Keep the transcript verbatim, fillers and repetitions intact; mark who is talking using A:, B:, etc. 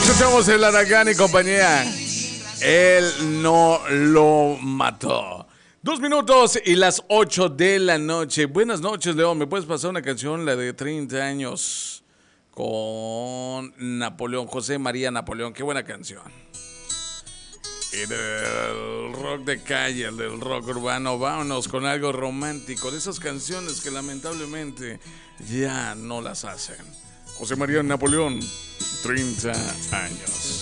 A: Escuchamos el Aragán y compañía. Él no lo mató. Dos minutos y las ocho de la noche. Buenas noches, León. ¿Me puedes pasar una canción, la de treinta años? Con Napoleón, José María Napoleón. Qué buena canción. Y del rock de calle, el del rock urbano, vámonos con algo romántico. De esas canciones que lamentablemente ya no las hacen. José María Napoleón, treinta años.